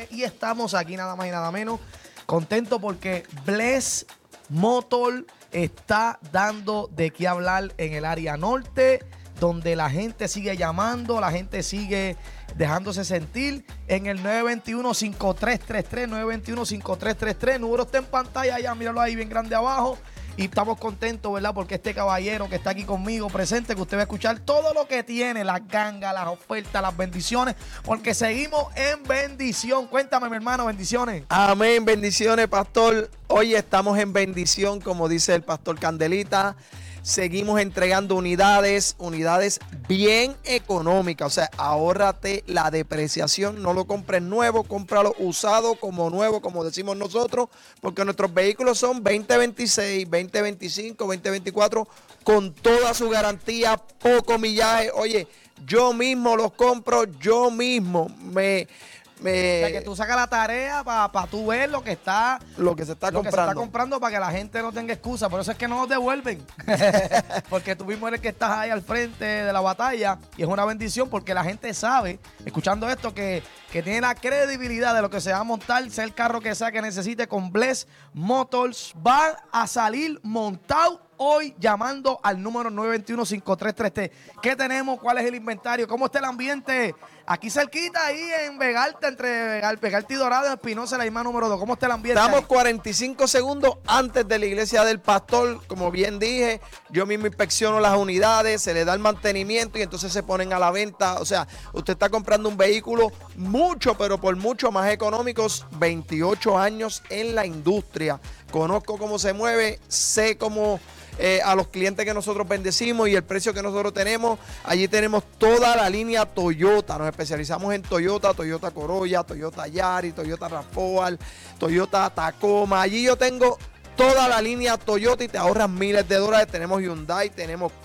y estamos aquí nada más y nada menos contentos porque Bless Motor está dando de qué hablar en el área norte, donde la gente sigue llamando, la gente sigue dejándose sentir en el 921-5333, 921-5333, número está en pantalla ya, míralo ahí bien grande abajo. Y estamos contentos, ¿verdad? Porque este caballero que está aquí conmigo presente, que usted va a escuchar todo lo que tiene, las gangas, las ofertas, las bendiciones, porque seguimos en bendición. Cuéntame, mi hermano, bendiciones. Amén, bendiciones, pastor. Hoy estamos en bendición, como dice el pastor Candelita. Seguimos entregando unidades bien económicas. O sea, ahórrate la depreciación. No lo compres nuevo, cómpralo usado como nuevo, como decimos nosotros. Porque nuestros vehículos son 2026, 2025, 2024, con toda su garantía, poco millaje. Oye, yo mismo los compro, yo mismo O sea, que tú sacas la tarea para tú ver lo que se está comprando para que la gente no tenga excusa. Por eso es que no nos devuelven. Porque tú mismo eres el que estás ahí al frente de la batalla. Y es una bendición porque la gente sabe, escuchando esto, que tiene la credibilidad de lo que se va a montar, sea el carro que sea que necesite con Bless Motors. Van a salir montados hoy llamando al número 921-5333. ¿Qué tenemos? ¿Cuál es el inventario? ¿Cómo está el ambiente? Aquí cerquita, ahí en Vegalta, entre Vegalta y Dorado, Espinosa, la misma número 2. ¿Cómo está el ambiente? Estamos ahí? 45 segundos antes de la iglesia del pastor. Como bien dije, yo mismo inspecciono las unidades, se le da el mantenimiento y entonces se ponen a la venta. O sea, usted está comprando un vehículo mucho, pero por mucho más económicos. 28 años en la industria. Conozco cómo se mueve, sé cómo a los clientes que nosotros bendecimos y el precio que nosotros tenemos. Allí tenemos toda la línea Toyota. Nos especializamos en Toyota, Toyota Corolla, Toyota Yaris, Toyota RAV4, Toyota Tacoma. Allí yo tengo toda la línea Toyota y te ahorras miles de dólares. Tenemos Hyundai, tenemos